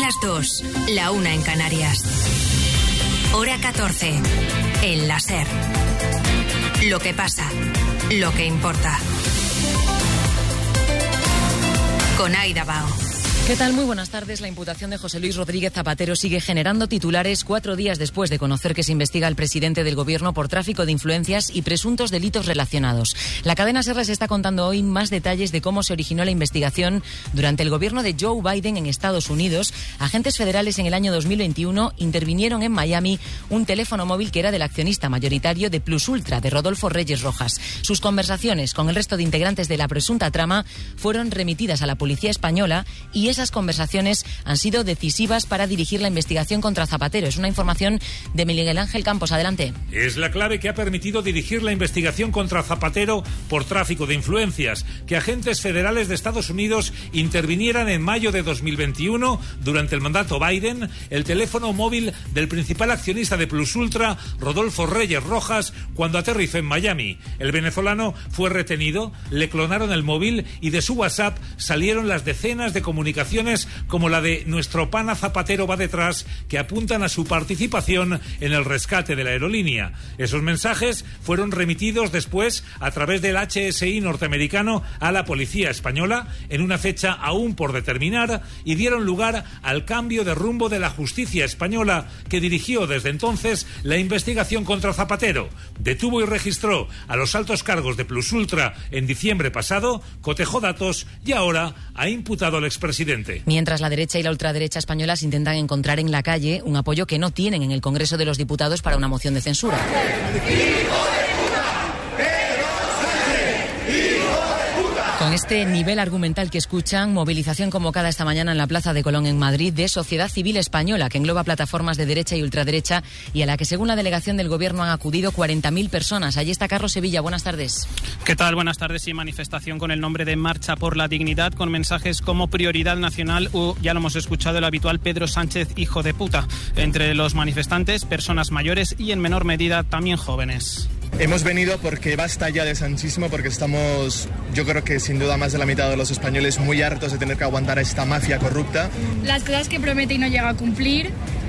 las 2, la 1 en Canarias. Hora 14, en la SER. Lo que pasa, lo que importa. Con Aida Bao. ¿Qué tal? Muy buenas tardes. La imputación de José Luis Rodríguez Zapatero sigue generando titulares 4 días después de conocer que se investiga al presidente del Gobierno por tráfico de influencias y presuntos delitos relacionados. La cadena SER les está contando hoy más detalles de cómo se originó la investigación durante el gobierno de Joe Biden en Estados Unidos. Agentes federales en el año 2021 intervinieron en Miami un teléfono móvil que era del accionista mayoritario de Plus Ultra, de Rodolfo Reyes Rojas. Sus conversaciones con el resto de integrantes de la presunta trama fueron remitidas a la policía española y esas conversaciones han sido decisivas para dirigir la investigación contra Zapatero. Es una información de Miguel Ángel Campos. Adelante. Es la clave que ha permitido dirigir la investigación contra Zapatero por tráfico de influencias, que agentes federales de Estados Unidos intervinieran en mayo de 2021, durante el mandato Biden, el teléfono móvil del principal accionista de Plus Ultra, Rodolfo Reyes Rojas, cuando aterrizó en Miami. El venezolano fue retenido, le clonaron el móvil y de su WhatsApp salieron las decenas de comunicaciones como la de "Nuestro pana Zapatero va detrás", que apuntan a su participación en el rescate de la aerolínea. Esos mensajes fueron remitidos después a través del HSI norteamericano a la policía española en una fecha aún por determinar y dieron lugar al cambio de rumbo de la justicia española, que dirigió desde entonces la investigación contra Zapatero. Detuvo y registró a los altos cargos de Plus Ultra en diciembre pasado, cotejó datos y ahora ha imputado al expresidente. Mientras la derecha y la ultraderecha españolas intentan encontrar en la calle un apoyo que no tienen en el Congreso de los Diputados para una moción de censura. Con este nivel argumental que escuchan, movilización convocada esta mañana en la Plaza de Colón en Madrid de Sociedad Civil Española, que engloba plataformas de derecha y ultraderecha y a la que, según la delegación del Gobierno, han acudido 40.000 personas. Allí está Carlos Sevilla. Buenas tardes. ¿Qué tal? Buenas tardes. Y manifestación con el nombre de Marcha por la Dignidad, con mensajes como prioridad nacional o, ya lo hemos escuchado, el habitual Pedro Sánchez, hijo de puta. Entre los manifestantes, personas mayores y, en menor medida, también jóvenes. Hemos venido porque basta ya de sanchismo, porque estamos, yo creo que sin duda más de la mitad de los españoles, muy hartos de tener que aguantar a esta mafia corrupta. Las cosas que promete y no llega a cumplir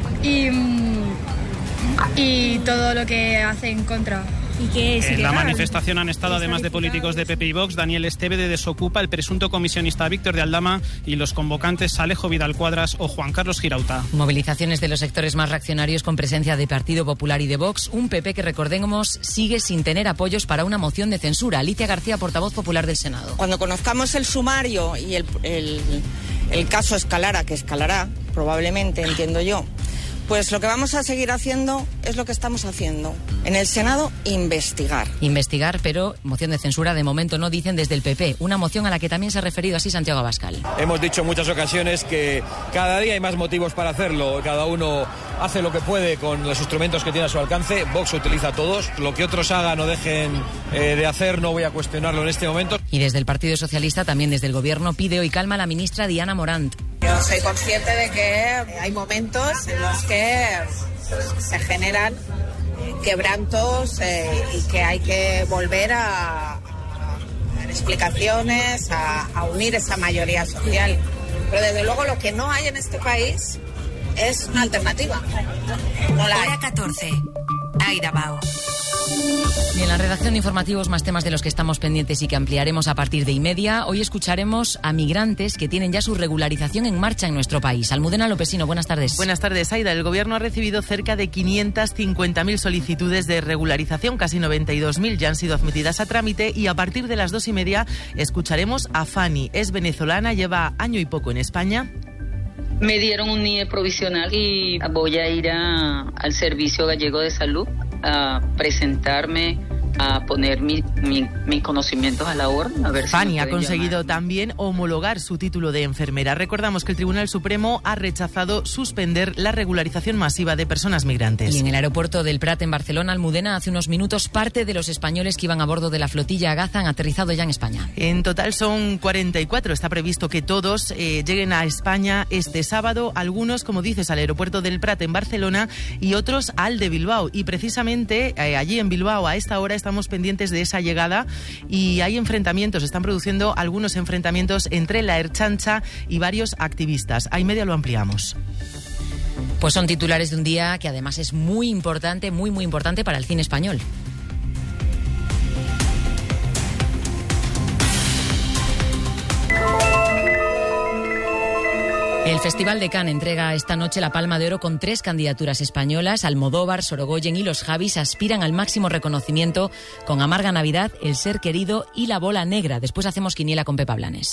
y todo lo que hace en contra. ¿Y qué es? En la manifestación han estado, además de políticos de PP y Vox, Daniel Esteve de Desocupa, el presunto comisionista Víctor de Aldama y los convocantes Alejo Vidal Cuadras o Juan Carlos Girauta. Movilizaciones de los sectores más reaccionarios con presencia de Partido Popular y de Vox. Un PP que, recordemos, sigue sin tener apoyos para una moción de censura. Alicia García, portavoz popular del Senado. Cuando conozcamos el sumario y el caso escalara, que escalará probablemente, entiendo yo, pues lo que vamos a seguir haciendo es lo que estamos haciendo. En el Senado, investigar. Investigar, pero moción de censura de momento no, dicen desde el PP. Una moción a la que también se ha referido así Santiago Abascal. Hemos dicho en muchas ocasiones que cada día hay más motivos para hacerlo. Cada uno hace lo que puede con los instrumentos que tiene a su alcance. Vox utiliza todos. Lo que otros hagan o dejen de hacer no voy a cuestionarlo en este momento. Y desde el Partido Socialista, también desde el Gobierno, pide hoy calma a la ministra Diana Morant. Yo soy consciente de que hay momentos en los que se generan quebrantos y que hay que volver a dar explicaciones, a unir esa mayoría social. Pero desde luego lo que no hay en este país es una alternativa. No la hay. Hora 14. Aida Bao. Y en la redacción de informativos, más temas de los que estamos pendientes y que ampliaremos a partir de 1:30. Hoy escucharemos a migrantes que tienen ya su regularización en marcha en nuestro país. Almudena Lopesino, buenas tardes. Buenas tardes, Aida. El Gobierno ha recibido cerca de 550.000 solicitudes de regularización, casi 92.000 ya han sido admitidas a trámite y a partir de las 2:30 escucharemos a Fanny. Es venezolana, lleva año y poco en España. Me dieron un NIE provisional y voy a ir al Servicio Gallego de Salud a presentarme, a poner mis conocimientos a la orden. A ver Fanny si ha conseguido también homologar su título de enfermera. Recordamos que el Tribunal Supremo ha rechazado suspender la regularización masiva de personas migrantes. Y en el aeropuerto del Prat, en Barcelona, Almudena, hace unos minutos, parte de los españoles que iban a bordo de la flotilla Gaza han aterrizado ya en España. En total son 44. Está previsto que todos lleguen a España este sábado. Algunos, como dices, al aeropuerto del Prat en Barcelona y otros al de Bilbao. Y precisamente allí en Bilbao, a esta hora, está estamos pendientes de esa llegada y hay enfrentamientos, están produciendo algunos enfrentamientos entre la Ertzaintza y varios activistas. A y media lo ampliamos. Pues son titulares de un día que además es muy importante, muy importante para el cine español. El Festival de Cannes entrega esta noche la Palma de Oro con 3 candidaturas españolas. Almodóvar, Sorogoyen y Los Javis aspiran al máximo reconocimiento con Amarga Navidad, El ser querido y La bola negra. Después hacemos quiniela con Pepa Blanes.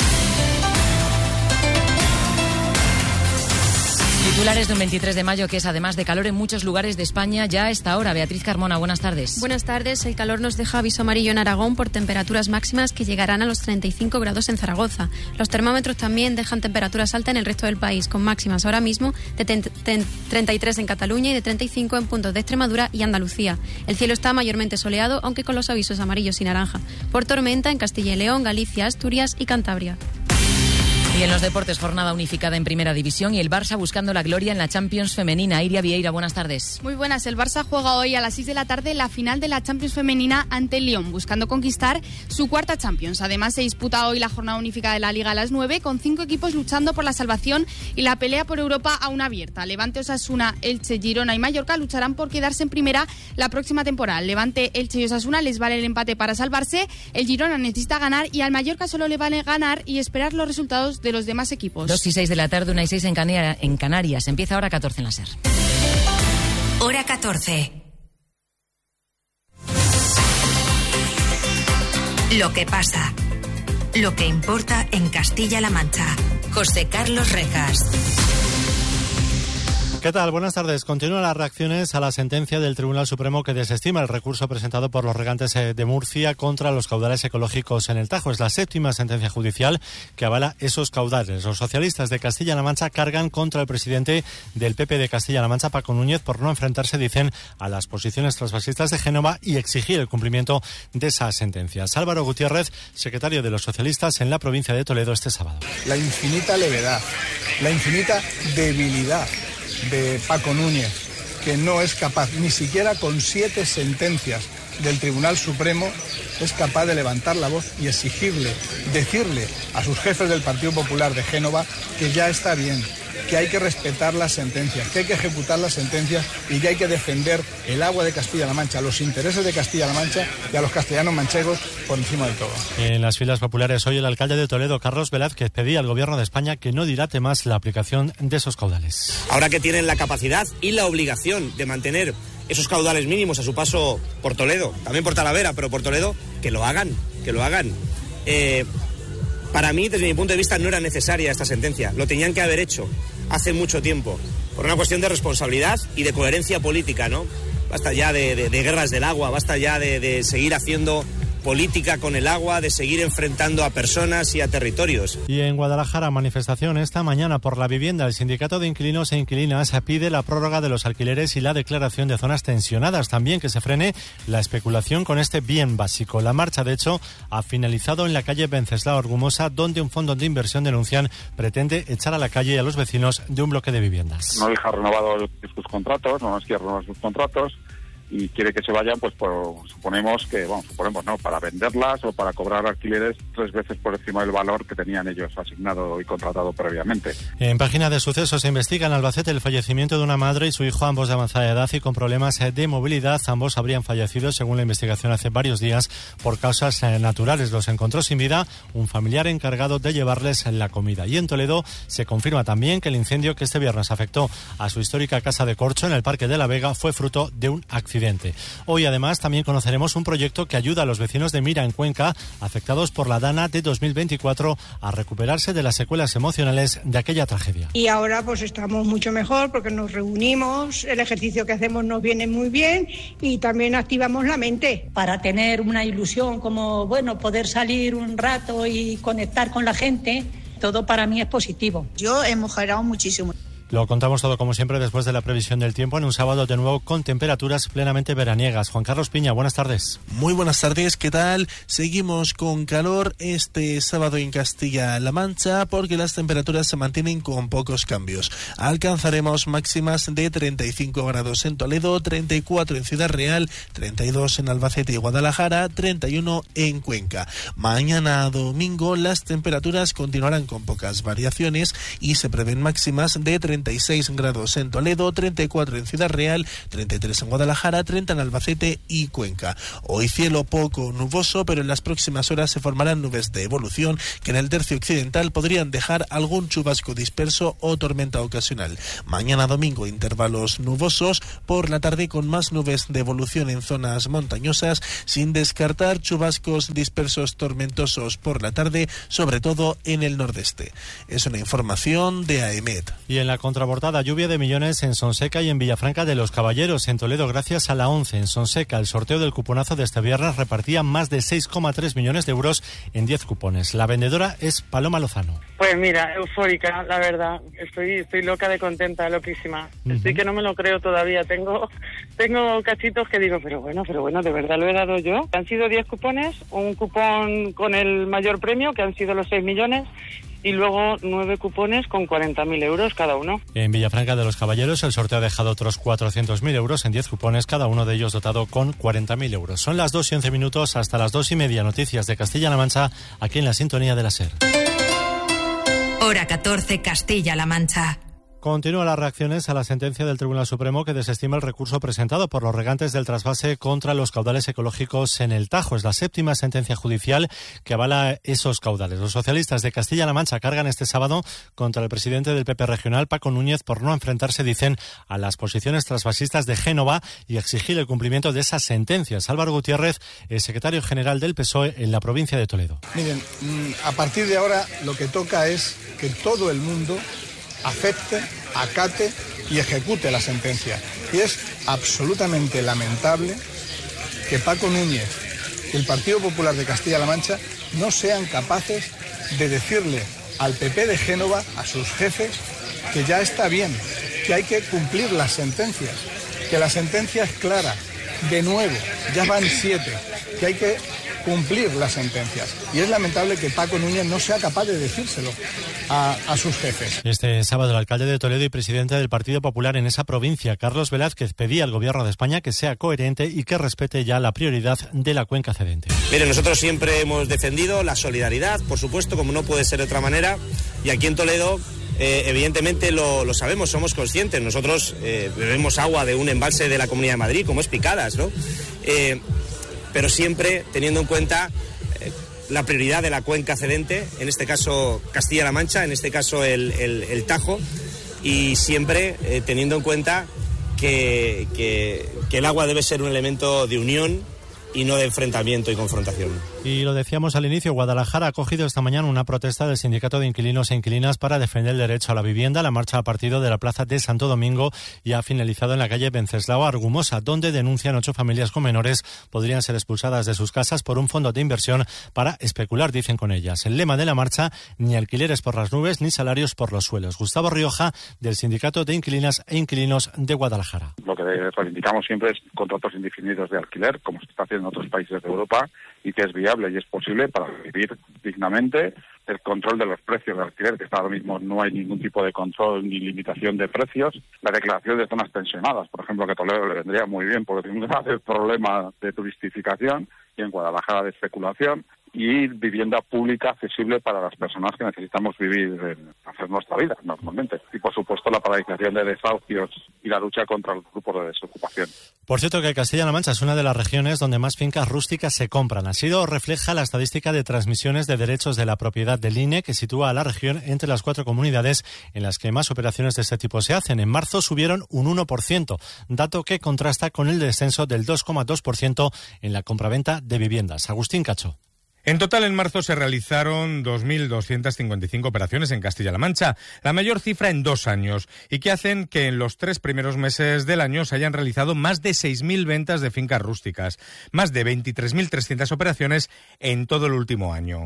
Titulares de un 23 de mayo que es además de calor en muchos lugares de España ya a esta hora. Beatriz Carmona, buenas tardes. Buenas tardes. El calor nos deja aviso amarillo en Aragón por temperaturas máximas que llegarán a los 35 grados en Zaragoza. Los termómetros también dejan temperaturas altas en el resto del país, con máximas ahora mismo de 33 en Cataluña y de 35 en puntos de Extremadura y Andalucía. El cielo está mayormente soleado, aunque con los avisos amarillos y naranja por tormenta en Castilla y León, Galicia, Asturias y Cantabria. Y en los deportes, jornada unificada en Primera División y el Barça buscando la gloria en la Champions femenina. Iria Vieira, buenas tardes. Muy buenas. El Barça juega hoy a las 6 de la tarde la final de la Champions femenina ante el Lyon, buscando conquistar su cuarta Champions. Además, se disputa hoy la jornada unificada de la Liga a las 9, con 5 equipos luchando por la salvación y la pelea por Europa aún abierta. Levante, Osasuna, Elche, Girona y Mallorca lucharán por quedarse en primera la próxima temporada. Levante, Elche y Osasuna les vale el empate para salvarse. El Girona necesita ganar y al Mallorca solo le vale ganar y esperar los resultados de los demás equipos. 2 y 6 de la tarde, 1 y 6 en Canarias. Empieza hora 14 en la SER. Hora 14. Lo que pasa. Lo que importa en Castilla-La Mancha. José Carlos Rejas. ¿Qué tal? Buenas tardes. Continúan las reacciones a la sentencia del Tribunal Supremo que desestima el recurso presentado por los regantes de Murcia contra los caudales ecológicos en el Tajo. Es la 7ª sentencia judicial que avala esos caudales. Los socialistas de Castilla-La Mancha cargan contra el presidente del PP de Castilla-La Mancha, Paco Núñez, por no enfrentarse, dicen, a las posiciones trasvasistas de Génova y exigir el cumplimiento de esas sentencias. Álvaro Gutiérrez, secretario de los socialistas en la provincia de Toledo este sábado. La infinita levedad, la infinita debilidad de Paco Núñez, que no es capaz, ni siquiera con 7 sentencias del Tribunal Supremo, es capaz de levantar la voz y exigirle, decirle a sus jefes del Partido Popular de Génova que ya está bien, que hay que respetar las sentencias, que hay que ejecutar las sentencias y que hay que defender el agua de Castilla-La Mancha, los intereses de Castilla-La Mancha y a los castellanos manchegos por encima de todo. En las filas populares hoy el alcalde de Toledo, Carlos Velázquez, pedía al gobierno de España que no dilate más la aplicación de esos caudales. Ahora que tienen la capacidad y la obligación de mantener esos caudales mínimos a su paso por Toledo, también por Talavera, pero por Toledo, que lo hagan, que lo hagan. Para mí, desde mi punto de vista, no era necesaria esta sentencia. Lo tenían que haber hecho hace mucho tiempo, por una cuestión de responsabilidad y de coherencia política, ¿no? Basta ya de guerras del agua, basta ya de seguir haciendo política con el agua, de seguir enfrentando a personas y a territorios. Y en Guadalajara, manifestación esta mañana por la vivienda. El sindicato de inquilinos e inquilinas pide la prórroga de los alquileres y la declaración de zonas tensionadas. También que se frene la especulación con este bien básico. La marcha, de hecho, ha finalizado en la calle Venceslao Argumosa, donde un fondo de inversión, denuncian, pretende echar a la calle a los vecinos de un bloque de viviendas. No les ha renovado sus contratos, no nos quiere renovar sus contratos y quiere que se vayan, pues suponemos para venderlas o para cobrar alquileres 3 veces por encima del valor que tenían ellos asignado y contratado previamente. En página de sucesos se investiga en Albacete el fallecimiento de una madre y su hijo, ambos de avanzada edad y con problemas de movilidad. Ambos habrían fallecido, según la investigación, hace varios días por causas naturales. Los encontró sin vida un familiar encargado de llevarles la comida. Y en Toledo se confirma también que el incendio que este viernes afectó a su histórica casa de corcho en el Parque de la Vega fue fruto de un accidente. Hoy, además, también conoceremos un proyecto que ayuda a los vecinos de Mira, en Cuenca, afectados por la Dana de 2024, a recuperarse de las secuelas emocionales de aquella tragedia. Y ahora pues estamos mucho mejor porque nos reunimos, el ejercicio que hacemos nos viene muy bien y también activamos la mente. Para tener una ilusión como, poder salir un rato y conectar con la gente, todo para mí es positivo. Yo he mejorado muchísimo. Lo contamos todo como siempre después de la previsión del tiempo en un sábado de nuevo con temperaturas plenamente veraniegas. Juan Carlos Piña, buenas tardes. Muy buenas tardes, ¿qué tal? Seguimos con calor este sábado en Castilla-La Mancha porque las temperaturas se mantienen con pocos cambios. Alcanzaremos máximas de 35 grados en Toledo, 34 en Ciudad Real, 32 en Albacete y Guadalajara, 31 en Cuenca. Mañana domingo las temperaturas continuarán con pocas variaciones y se prevén máximas de 36 grados en Toledo, 34 en Ciudad Real, 33 en Guadalajara, 30 en Albacete y Cuenca. Hoy cielo poco nuboso, pero en las próximas horas se formarán nubes de evolución que en el tercio occidental podrían dejar algún chubasco disperso o tormenta ocasional. Mañana domingo intervalos nubosos, por la tarde con más nubes de evolución en zonas montañosas, sin descartar chubascos dispersos tormentosos por la tarde, sobre todo en el nordeste. Es una información de AEMET. Y en la contraportada, lluvia de millones en Sonseca y en Villafranca de los Caballeros, en Toledo, gracias a la ONCE. En Sonseca, el sorteo del cuponazo de este viernes repartía más de 6,3 millones de euros en 10 cupones. La vendedora es Paloma Lozano. Pues mira, eufórica, la verdad. Estoy loca de contenta, loquísima. Estoy que no me lo creo todavía. Tengo cachitos que digo, pero bueno, ¿de verdad lo he dado yo? Han sido 10 cupones, un cupón con el mayor premio, que han sido los 6 millones, y luego 9 cupones con 40.000 euros cada uno. En Villafranca de los Caballeros el sorteo ha dejado otros 400.000 euros en 10 cupones, cada uno de ellos dotado con 40.000 euros. Son las 2:11, hasta las 2:30, noticias de Castilla-La Mancha, aquí en la sintonía de la SER. Hora 14, Castilla-La Mancha. Continúan las reacciones a la sentencia del Tribunal Supremo que desestima el recurso presentado por los regantes del trasvase contra los caudales ecológicos en el Tajo. Es la 7ª sentencia judicial que avala esos caudales. Los socialistas de Castilla-La Mancha cargan este sábado contra el presidente del PP regional, Paco Núñez, por no enfrentarse, dicen, a las posiciones trasvasistas de Génova y exigir el cumplimiento de esas sentencias. Álvaro Gutiérrez, el secretario general del PSOE en la provincia de Toledo. Miren, a partir de ahora lo que toca es que todo el mundo acepte, acate y ejecute la sentencia. Y es absolutamente lamentable que Paco Núñez y el Partido Popular de Castilla-La Mancha no sean capaces de decirle al PP de Génova, a sus jefes, que ya está bien, que hay que cumplir las sentencias, que la sentencia es clara. De nuevo, ya van 7, que hay que cumplir las sentencias. Y es lamentable que Paco Núñez no sea capaz de decírselo a sus jefes. Este sábado el alcalde de Toledo y presidente del Partido Popular en esa provincia, Carlos Velázquez, pedía al Gobierno de España que sea coherente y que respete ya la prioridad de la cuenca cedente. Mire, nosotros siempre hemos defendido la solidaridad, por supuesto, como no puede ser de otra manera, y aquí en Toledo evidentemente lo sabemos, somos conscientes. Nosotros bebemos agua de un embalse de la Comunidad de Madrid, como es Picadas, ¿no? Pero siempre teniendo en cuenta la prioridad de la cuenca cedente, en este caso Castilla-La Mancha, en este caso el Tajo, y siempre teniendo en cuenta que el agua debe ser un elemento de unión y no de enfrentamiento y confrontación. Y lo decíamos al inicio, Guadalajara ha acogido esta mañana una protesta del Sindicato de Inquilinos e Inquilinas para defender el derecho a la vivienda. La marcha ha partido de la plaza de Santo Domingo y ha finalizado en la calle Venceslao Argumosa, donde denuncian 8 familias con menores podrían ser expulsadas de sus casas por un fondo de inversión para especular, dicen con ellas. El lema de la marcha, ni alquileres por las nubes ni salarios por los suelos. Gustavo Rioja, del Sindicato de Inquilinas e Inquilinos de Guadalajara. Lo que reivindicamos siempre es contratos indefinidos de alquiler, como se está haciendo en otros países de Europa, y que es viable y es posible para vivir dignamente. El control de los precios de alquiler, que ahora mismo no hay ningún tipo de control ni limitación de precios. La declaración de zonas tensionadas, por ejemplo, que Toledo le vendría muy bien porque tiene un grave problema de turistificación y en Guadalajara de especulación. Y vivienda pública accesible para las personas que necesitamos vivir, hacer nuestra vida normalmente. Y por supuesto la paralización de desahucios y la lucha contra los grupos de desocupación. Por cierto que Castilla-La Mancha es una de las regiones donde más fincas rústicas se compran. Así lo refleja la estadística de transmisiones de derechos de la propiedad del INE, que sitúa a la región entre las 4 comunidades en las que más operaciones de este tipo se hacen. En marzo subieron un 1%, dato que contrasta con el descenso del 2,2% en la compraventa de viviendas. Agustín Cacho. En total, en marzo se realizaron 2.255 operaciones en Castilla-La Mancha, la mayor cifra en 2 años, y que hacen que en los 3 primeros meses del año se hayan realizado más de 6.000 ventas de fincas rústicas, más de 23.300 operaciones en todo el último año.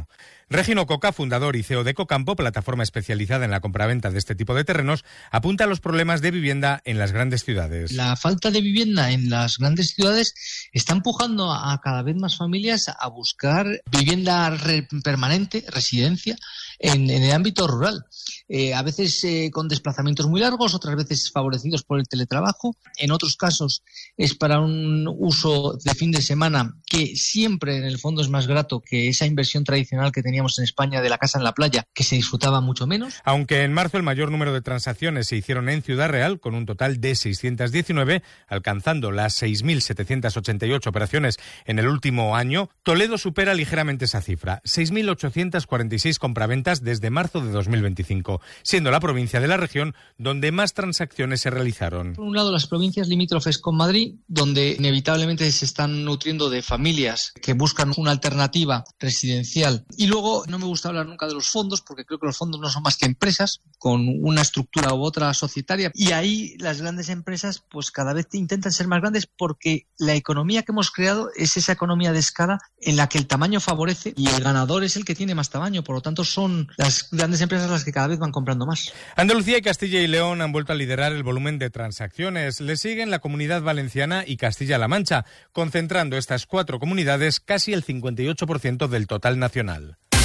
Regino Coca, fundador y CEO de Ecocampo, plataforma especializada en la compraventa de este tipo de terrenos, apunta a los problemas de vivienda en las grandes ciudades. La falta de vivienda en las grandes ciudades está empujando a cada vez más familias a buscar vivienda permanente, residencia, en el ámbito rural. A veces con desplazamientos muy largos, otras veces favorecidos por el teletrabajo. En otros casos es para un uso de fin de semana que siempre en el fondo es más grato que esa inversión tradicional que teníamos en España de la casa en la playa, que se disfrutaba mucho menos. Aunque en marzo el mayor número de transacciones se hicieron en Ciudad Real, con un total de 619, alcanzando las 6.788 operaciones en el último año, Toledo supera ligeramente esa cifra, 6.846 compraventas desde marzo de 2025, siendo la provincia de la región donde más transacciones se realizaron. Por un lado, las provincias limítrofes con Madrid, donde inevitablemente se están nutriendo de familias que buscan una alternativa residencial. Y luego, no me gusta hablar nunca de los fondos, porque creo que los fondos no son más que empresas con una estructura u otra societaria. Y ahí las grandes empresas pues cada vez intentan ser más grandes, porque la economía que hemos creado es esa economía de escala en la que el tamaño favorece y el ganador es el que tiene más tamaño. Por lo tanto, son las grandes empresas las que cada vez van comprando más. Andalucía y Castilla y León han vuelto a liderar el volumen de transacciones. Le siguen la Comunidad Valenciana y Castilla-La Mancha, concentrando estas 4 comunidades casi el 58% del total nacional.